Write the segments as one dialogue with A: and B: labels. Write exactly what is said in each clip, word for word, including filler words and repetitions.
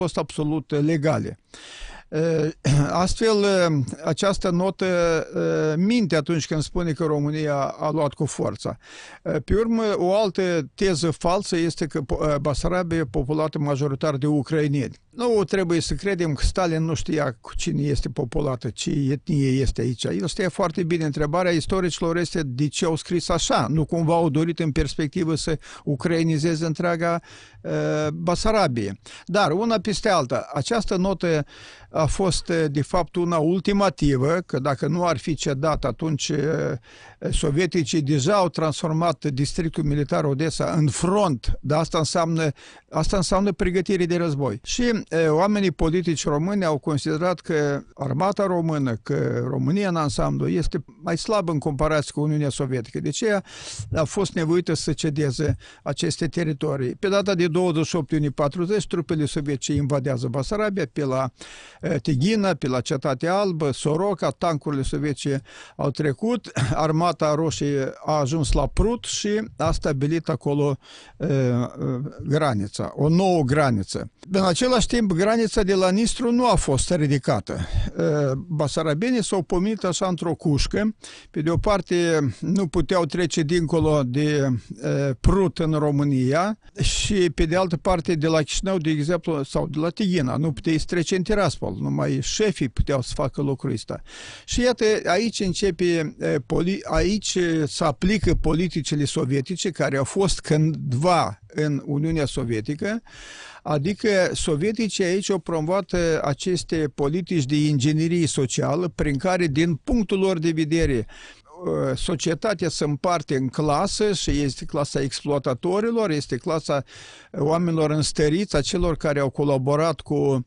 A: fost absolut legale. Astfel, această notă minte atunci când spune că România a luat cu forța. Pe urmă, o altă teză falsă este că Basarabia e populată majoritar de ucraineni. Nu trebuie să credem că Stalin nu știa cu cine este populată, ce etnie este aici. El știa foarte bine. Întrebarea istoricilor este de ce au scris așa. Nu cumva au dorit în perspectivă să ucrainizeze întreaga uh, Basarabie. Dar una peste alta, această notă a fost de fapt una ultimativă, că dacă nu ar fi cedat, atunci sovieticii deja au transformat districtul militar Odessa în front, dar asta înseamnă, asta înseamnă pregătire de război. Și e, oamenii politici români au considerat că armata română, că România în ansamblu este mai slabă în comparație cu Uniunea Sovietică. De aceea a fost nevoită să cedeze aceste teritorii. Pe data de douăzeci și opt iunie patruzeci, trupele sovietice invadează Basarabia, pe la Tighina, pe la Cetatea Albă, Soroca, tancurile sovietice au trecut, armata roșie a ajuns la Prut și a stabilit acolo e, granița, o nouă graniță. În același timp, granița de la Nistru nu a fost ridicată. E, basarabenii s-au pomenit așa într-o cușcă. Pe de o parte, nu puteau trece dincolo de e, Prut în România și pe de altă parte, de la Chișinău, de exemplu, sau de la Tighina, nu puteai să trece în Tiraspol. Numai șefii puteau să facă lucrul ăsta. Și iată, aici începe, aici se aplică politicile sovietice care au fost cândva în Uniunea Sovietică, adică sovieticii aici au promovat aceste politici de inginerie socială prin care, din punctul lor de vedere, societatea se împarte în clasă și este clasa exploatatorilor, este clasa oamenilor înstăriți, a celor care au colaborat cu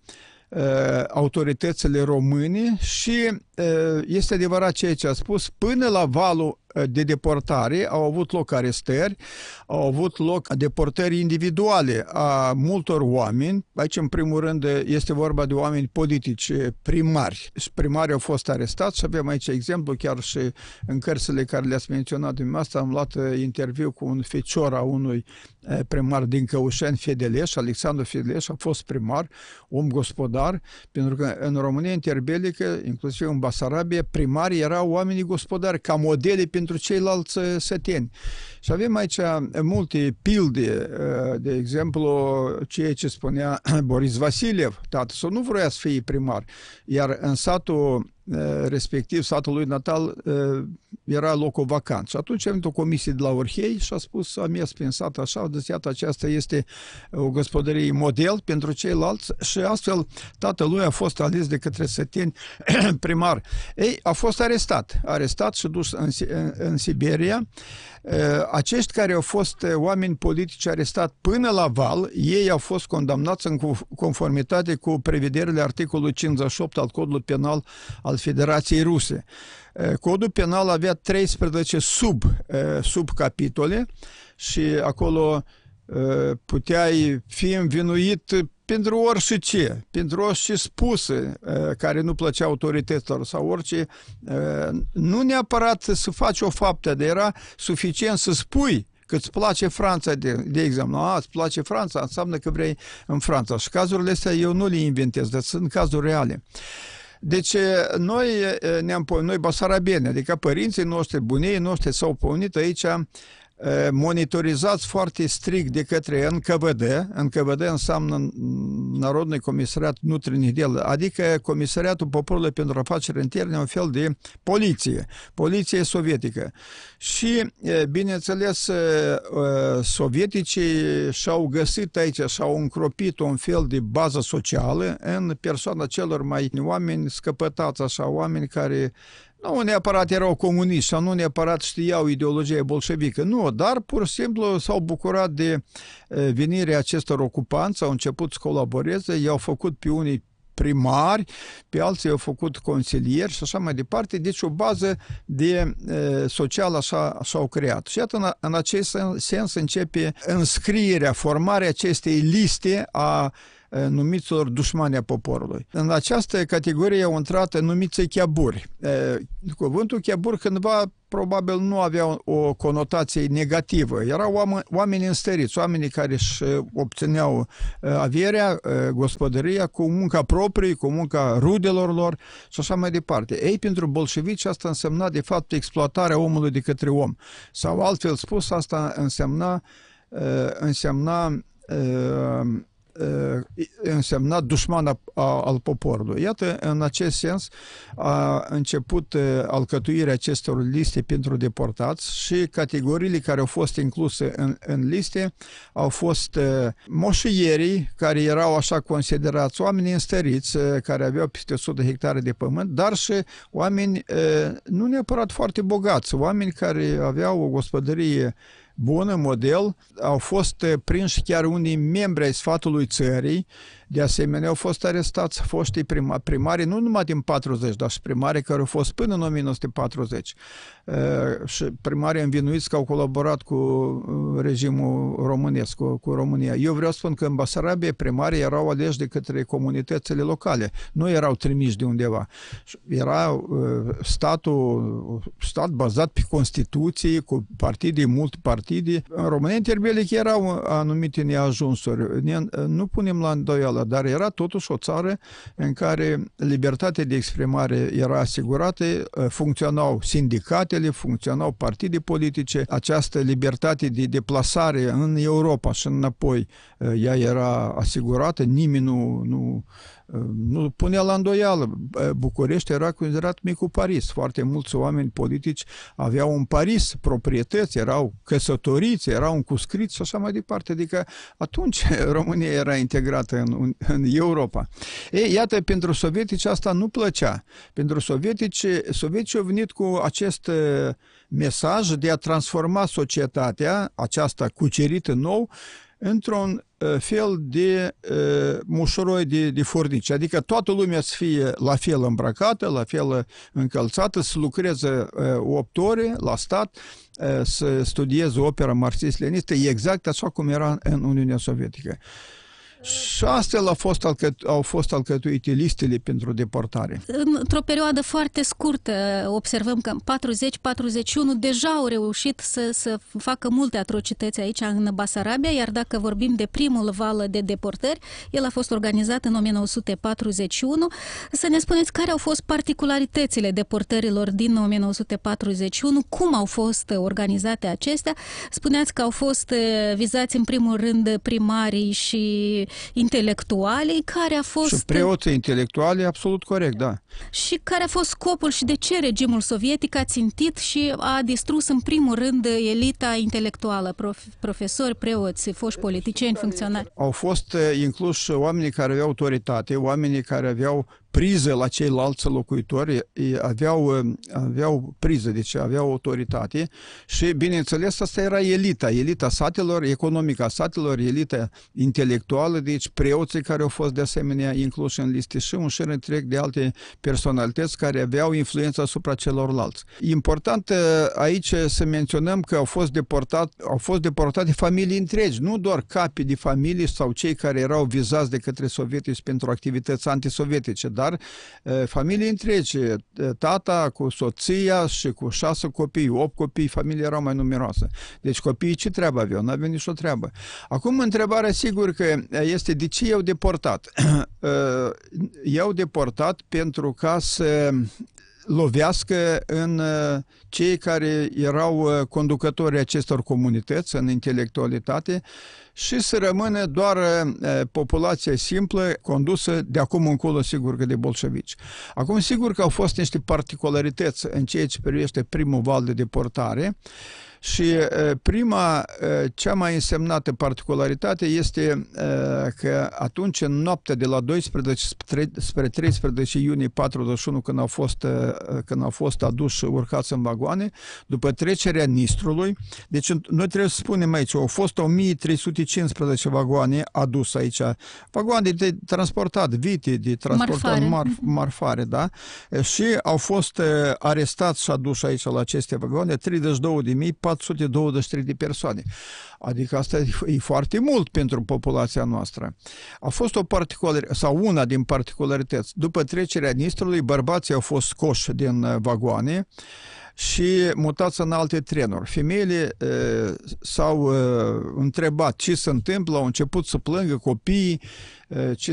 A: autoritățile române și este adevărat ceea ce a spus, până la valul de deportare au avut loc arestări, au avut loc deportări individuale a multor oameni. Aici, în primul rând, este vorba de oameni politici, primari. Primarii au fost arestați și avem aici exemplu, chiar și în cărțile care le-ați menționat dumneavoastră, am luat interviu cu un fecior a unui primar din Căușeni, Fedeleș, Alexandru Fedeleș, a fost primar, om gospodar, pentru că în România interbelică, inclusiv în Basarabia, primarii erau oamenii gospodari, ca modele pentru ceilalți săteni. Și avem aici multe pilde, de exemplu, ceea ce spunea Boris Vasiliev, tatăl său nu vrea să fie primar, iar în satul respectiv, satul lui natal, era locul vacant. Și atunci a venit o comisie de la Orhei și a spus, am mers prin sat așa, deci iată, aceasta este o gospodărie model pentru ceilalți și astfel tatălui a fost ales de către săteni primar. Ei, a fost arestat, arestat și dus în, în, în Siberia. Acești care au fost oameni politici arestați până la val, ei au fost condamnați în conformitate cu prevederile articolului cincizeci și opt al Codului Penal al Federației Ruse. Codul penal avea treisprezece sub, subcapitole și acolo puteai fi învinuit pentru orice ce, pentru orice spuse care nu plăcea autorităților sau orice, nu neapărat să faci o faptă, dar era suficient să spui că îți place Franța, de, de exemplu. A, îți place Franța, înseamnă că vrei în Franța. Și cazurile astea eu nu le inventez, dar sunt cazuri reale. Deci noi, ne-am, noi basarabeni, adică părinții noștri, bunii noștri s-au pomenit aici monitorizați foarte strict de către N K V D. N K V D înseamnă Народный Comisariat Внутренних Дел, adică Comisariatul Poporului pentru Afaceri Interne, un fel de poliție, poliție sovietică. Și, bineînțeles, sovieticii și-au găsit aici, și-au încropit un fel de bază socială în persoana celor mai oameni scăpătați, așa, oameni care nu neapărat erau comuniști sau nu neapărat știau ideologia bolșevică, nu, dar pur și simplu s-au bucurat de venirea acestor ocupanți, au început să colaboreze, i-au făcut pe unii primari, pe alții au făcut consilieri și așa mai departe, deci o bază de e, socială așa și-au creat. Și iată, în, în acest sens începe înscrierea, formarea acestei liste a numiților dușmani a poporului. În această categorie au intrat numiții cheaburi. Cuvântul cheabur cândva probabil nu avea o conotație negativă. Erau oameni, oameni înstăriți, oamenii care își obțineau averea, gospodăria cu munca proprie, cu munca rudelor lor și așa mai departe. Ei, pentru bolșevici, asta însemna de fapt exploatarea omului de către om. Sau altfel spus, asta însemna însemna însemna dușman al poporului. Iată, în acest sens a început alcătuirea acestor liste pentru deportați și categoriile care au fost incluse în, în liste au fost moșierii, care erau așa considerați oameni înstăriți, care aveau peste o sută de hectare de pământ, dar și oameni nu neapărat foarte bogați, oameni care aveau o gospodărie bună, model, au fost prinși chiar unii membri ai sfatului țării, de asemenea au fost arestați foștii prima, primari, nu numai din patruzeci, dar și primari care au fost până în o mie nouă sute patruzeci. Uh, și primarii învinuiți că au colaborat cu regimul românesc, cu, cu România. Eu vreau să spun că în Basarabia primarii erau aleși de către comunitățile locale, nu erau trimiși de undeva. Era uh, statul, stat bazat pe Constituție, cu partide, multe partide. În România, în Terbelic, erau anumite neajunsuri. Ne, nu punem la îndoială, dar era totuși o țară în care libertatea de exprimare era asigurată, funcționau sindicatele, funcționau partide politice, această libertate de deplasare în Europa și înapoi, ea era asigurată, nimeni nu, nu, nu punea la îndoială. București era considerat micul Paris. Foarte mulți oameni politici aveau un Paris, proprietăți, erau căsătoriți, erau încuscriți și așa mai departe. Adică atunci România era integrată în, în Europa. Ei, iată, pentru sovietici asta nu plăcea. Pentru sovietici, sovietici au venit cu acest mesaj de a transforma societatea, aceasta cucerită nou, într-un fel de uh, mușuroi de, de furnici. Adică toată lumea să fie la fel îmbrăcată, la fel încălțată, să lucreze uh, opt ore la stat, uh, să studieze opera marxist-leninistă, exact așa cum era în Uniunea Sovietică. Și astfel au fost, alcăt, au fost alcătuite listele pentru deportare.
B: Într-o perioadă foarte scurtă observăm că în patruzeci patruzeci și unu deja au reușit să, să facă multe atrocități aici în Basarabia, iar dacă vorbim de primul val de deportări, el a fost organizat în o mie nouă sute patruzeci și unu. Să ne spuneți care au fost particularitățile deportărilor din o mie nouă sute patruzeci și unu, cum au fost organizate acestea. Spuneați că au fost vizați în primul rând primarii și intelectualii, care a fost...
A: Și preoții intelectuali, absolut corect, da.
B: Și care a fost scopul și de ce regimul sovietic a țintit și a distrus în primul rând elita intelectuală, prof, profesori, preoți, foști politicieni, funcționari?
A: Au fost incluși oamenii care aveau autoritate, oamenii care aveau priză la ceilalți locuitori, aveau, aveau priză, deci aveau autoritate și, bineînțeles, asta era elita, elita satelor, economica satelor, elita intelectuală, deci preoții care au fost de asemenea incluși în liste și un șir întreg de alte personalități care aveau influență asupra celorlalți. Important aici să menționăm că au fost deportat, au fost deportate familii întregi, nu doar capi de familii sau cei care erau vizați de către sovietici pentru activități antisovietice, dar familii întregi, tata cu soția și cu șase copii, opt copii, familia erau mai numeroasă. Deci copiii ce treabă aveau? Nu aveau nicio treabă. Acum întrebarea sigur că este de ce i-au deportat? I-au deportat pentru ca să lovească în cei care erau conducătorii acestor comunități, în intelectualitate, și să rămână doar populația simplă condusă de acum încolo, sigur că de bolșevici. Acum, sigur că au fost niște particularități în ceea ce privește primul val de deportare și prima, cea mai însemnată particularitate este că atunci, în noaptea de la doisprezece spre treisprezece iunie patruzeci și unu, când au fost, când au fost aduși urcați în vagoane, după trecerea Nistrului, deci noi trebuie să spunem aici, au fost o mie trei sute cincisprezece vagoane aduse aici, vagoane de transportat, vite, de transportat marfare, marfare, da? Și au fost arestați și aduși aici la aceste vagoane treizeci și două de mii patru patru sute douăzeci și trei de persoane. Adică asta e foarte mult pentru populația noastră. A fost o particularitate, sau una din particularități. După trecerea Nistrului, bărbații au fost scoși din vagoane și mutați în alte trenuri. Femeile uh, s-au uh, întrebat ce se întâmplă, au început să plângă copiii, uh, ce